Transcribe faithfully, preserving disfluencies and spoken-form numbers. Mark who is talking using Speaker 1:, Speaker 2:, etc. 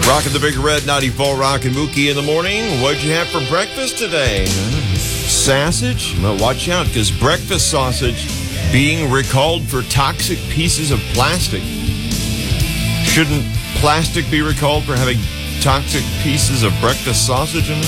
Speaker 1: Rocking the Big Red ninety-four, Rock and Mookie in the morning. What'd you have for breakfast today? Sausage? Well, watch out, because breakfast sausage being recalled for toxic pieces of plastic. Shouldn't plastic be recalled for having toxic pieces of breakfast sausage in it?